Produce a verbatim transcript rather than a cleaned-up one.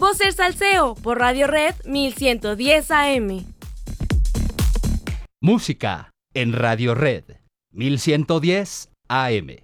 Voces Salseo por Radio Red mil ciento diez A M. Música en Radio Red mil ciento diez A M.